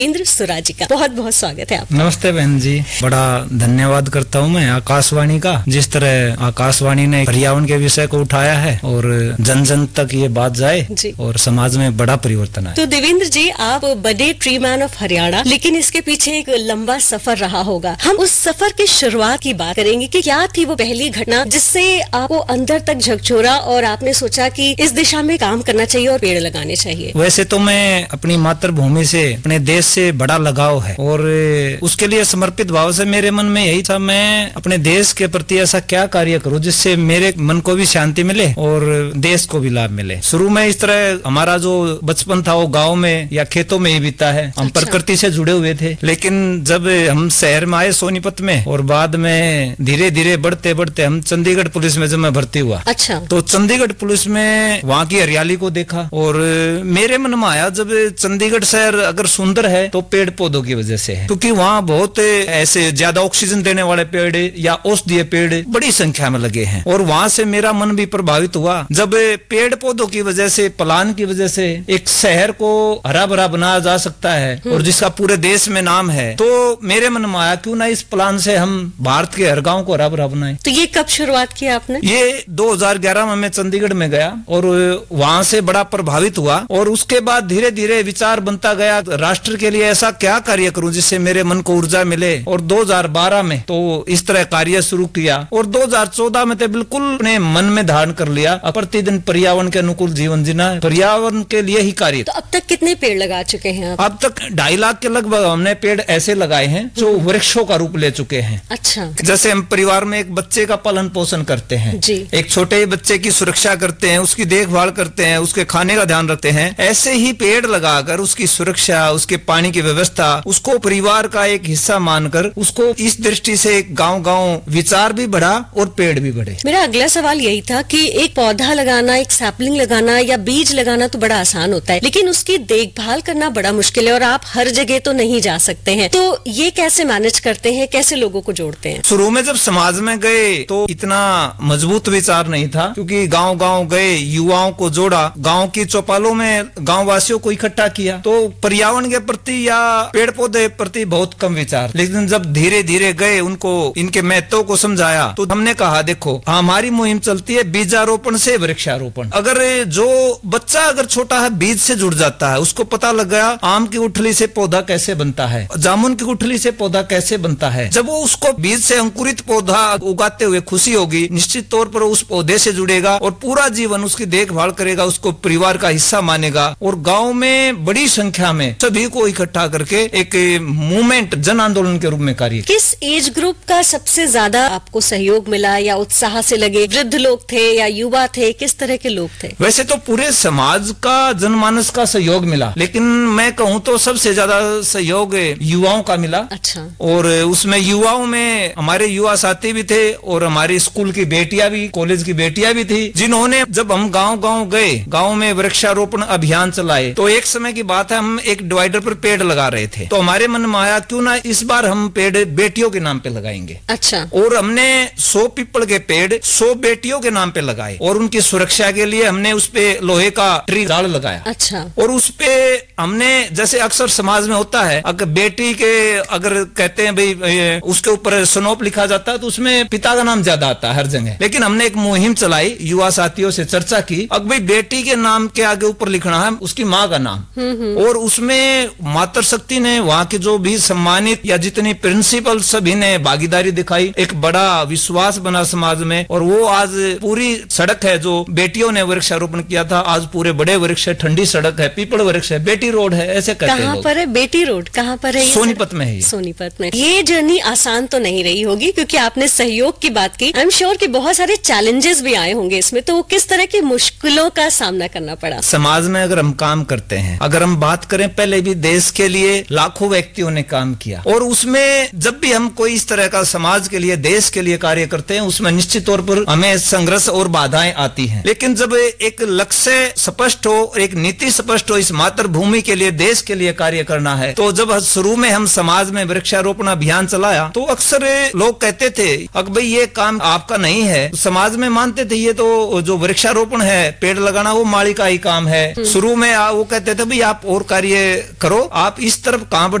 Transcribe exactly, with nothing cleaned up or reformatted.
इंद्र सुराजी का बहुत बहुत स्वागत है आपका। नमस्ते बहन जी, बड़ा धन्यवाद करता हूँ मैं आकाशवाणी का, जिस तरह आकाशवाणी ने पर्यावरण के विषय को उठाया है और जन जन तक ये बात जाए और समाज में बड़ा परिवर्तन आए। तो देवेंद्र जी, आप बने ट्री मैन ऑफ हरियाणा, लेकिन इसके पीछे एक लंबा सफर रहा होगा। हम उस सफर की शुरुआत की बात करेंगे कि क्या थी वो पहली घटना जिससे आपको अंदर तक झकझोरा और आपने सोचा कि इस दिशा में काम करना चाहिए और पेड़ लगाने चाहिए। वैसे तो मैं अपनी मातृभूमि से, अपने देश से बड़ा लगाव है और उसके लिए समर्पित भाव से मेरे मन में यही था, मैं अपने देश के प्रति ऐसा क्या कार्य करूं जिससे मेरे मन को भी शांति मिले और देश को भी लाभ मिले। शुरू में इस तरह हमारा जो बचपन था वो गांव में या खेतों में ही बीता है। हम अच्छा। प्रकृति से जुड़े हुए थे, लेकिन जब हम शहर में आए सोनीपत में और बाद में धीरे धीरे बढ़ते बढ़ते हम चंडीगढ़ पुलिस में जब मैं भर्ती हुआ, अच्छा। तो चंडीगढ़ पुलिस में वहाँ की हरियाली को देखा और मेरे मन में आया, जब चंडीगढ़ शहर अगर सुंदर है तो पेड़ पौधों की वजह से है, क्योंकि वहाँ बहुत ऐसे ज्यादा ऑक्सीजन देने वाले पेड़ या औषधीय पेड़ बड़ी संख्या में लगे हैं। और वहाँ से मेरा मन भी प्रभावित हुआ, जब पेड़ पौधों की वजह से, प्लान की वजह से एक शहर को हरा भरा बनाया जा सकता है और जिसका पूरे देश में नाम है, तो मेरे मन में आया क्यों ना इस प्लान से हम भारत के हर गाँव को हरा भरा बनाए। तो ये कब शुरुआत की आपने? ये दो हजार ग्यारह में मैं चंडीगढ़ में गया और वहाँ से बड़ा प्रभावित हुआ और उसके बाद धीरे धीरे विचार बनता गया, राष्ट्र के लिए ऐसा क्या कार्य करूं जिससे मेरे मन को ऊर्जा मिले। और दो हजार बारह में तो इस तरह कार्य शुरू किया और दो हजार चौदह में तो बिल्कुल अपने मन में धारण कर लिया, प्रतिदिन पर्यावरण के अनुकूल जीवन जीना, पर्यावरण के लिए ही कार्य। तो अब तक कितने पेड़ लगा चुके हैं आप? अब तक ढाई लाख के लगभग हमने पेड़ ऐसे लगाए हैं जो वृक्षों का रूप ले चुके हैं। अच्छा। जैसे हम परिवार में एक बच्चे का पालन पोषण करते हैं जी। एक छोटे बच्चे की सुरक्षा करते हैं, उसकी देखभाल करते हैं, उसके खाने का ध्यान रखते हैं, ऐसे ही पेड़ लगाकर उसकी सुरक्षा, उसके पानी की व्यवस्था, उसको परिवार का एक हिस्सा मानकर उसको इस दृष्टि से गांव गांव विचार भी बढ़ा और पेड़ भी बढ़े। मेरा अगला सवाल यही था कि एक पौधा लगाना, एक सैपलिंग लगाना या बीज लगाना तो बड़ा आसान होता है, लेकिन उसकी देखभाल करना बड़ा मुश्किल है और आप हर जगह तो नहीं जा सकते हैं। तो ये कैसे मैनेज करते हैं, कैसे लोगों को जोड़ते हैं? शुरू में जब समाज में गए तो इतना मजबूत विचार नहीं था, क्योंकि गांव गांव गए, युवाओं को जोड़ा, गांव की चौपालों में गांव वासियों को इकट्ठा किया, तो पर्यावरण के प्रति या पेड़ पौधे प्रति बहुत कम विचार। लेकिन जब धीरे धीरे गए, उनको इनके महत्व को समझाया, तो हमने कहा देखो हमारी मुहिम चलती है बीजारोपण से वृक्षारोपण। अगर जो बच्चा अगर छोटा है बीज से जुड़ जाता है, उसको पता लग गया आम की गुठली से पौधा कैसे बनता है, जामुन की गुठली से पौधा कैसे बनता है, जब वो उसको बीज से अंकुरित पौधा उगाते हुए खुशी होगी, निश्चित तौर पर उस पौधे से जुड़ेगा और पूरा जीवन उसकी देखभाल करेगा, उसको परिवार का हिस्सा मानेगा और गांव में बड़ी संख्या में सभी को इकट्ठा करके एक मूवमेंट, जन आंदोलन के रूप में कार्य। किस एज ग्रुप का सबसे ज्यादा आपको सहयोग मिला या उत्साह से लगे? वृद्ध लोग थे या युवा थे, किस तरह के लोग थे? वैसे तो पूरे समाज का, जनमानस का सहयोग मिला, लेकिन मैं कहूँ तो सबसे ज्यादा सहयोग युवाओं का मिला। अच्छा। और उसमें युवाओं में हमारे युवा साथी भी थे और हमारी स्कूल की बेटियां भी, कॉलेज की बेटियां भी थी, जिन्होंने जब हम गांव गांव गए, गांव में वृक्षारोपण अभियान चलाए, तो एक समय की बात है, हम एक डिवाइडर पर पेड़ लगा रहे थे, तो हमारे मन में आया क्यों ना इस बार हम पेड़ बेटियों के नाम पे लगाएंगे। अच्छा। और हमने सौ पीपल के पेड़ सौ बेटियों के नाम पे लगाए और उनकी सुरक्षा के लिए हमने उस पे लोहे का ट्री गार्ड लगाया। अच्छा। और उस पे हमने, जैसे अक्सर समाज में होता है, अगर बेटी के अगर कहते हैं भाई उसके ऊपर स्नोप लिखा जाता है तो उसमें पिता का नाम ज्यादा आता है हर जगह, लेकिन हमने एक मुहिम चलाई, युवा साथियों से चर्चा की, अब भाई बेटी के नाम के आगे ऊपर लिखना है उसकी माँ का नाम। और उसमें मातृ शक्ति ने, वहाँ के जो भी सम्मानित या जितनी प्रिंसिपल, सभी ने भागीदारी दिखाई, एक बड़ा विश्वास बना समाज में। और वो आज पूरी सड़क है जो बेटियों ने वृक्षारोपण किया था, आज पूरे बड़े वृक्ष है, ठंडी सड़क है, पीपल वृक्ष है, बेटी रोड है, ऐसे कहते हैं। कहाँ पर है बेटी रोड? कहाँ पर है? सोनीपत में है। सोनीपत में। ये जर्नी आसान तो नहीं रही होगी, क्योंकि आपने सहयोग की बात की। आई एम श्योर कि बहुत सारे चैलेंजेस भी आए होंगे इसमें, तो किस तरह की मुश्किलों का सामना करना पड़ा? समाज में अगर हम काम करते हैं, अगर हम बात करें, पहले भी देश के लिए लाखों व्यक्तियों ने काम किया और उसमें जब भी हम कोई इस तरह का समाज के लिए, देश के लिए कार्य करते हैं, उसमें निश्चित तौर पर हमें संघर्ष और बाधाएं आती हैं। लेकिन जब एक लक्ष्य स्पष्ट हो, एक नीति स्पष्ट हो, इस मातृभूमि के लिए, देश के लिए कार्य करना है, तो जब शुरू में हम समाज में वृक्षारोपण अभियान चलाया तो अक्सर लोग कहते थे अगर भाई ये काम आपका नहीं है, समाज में मानते थे ये तो जो वृक्षारोपण है, पेड़ लगाना, वो माली का ही काम है। शुरू में वो कहते थे भाई आप और कार्य करो आप इस तरफ कहाँ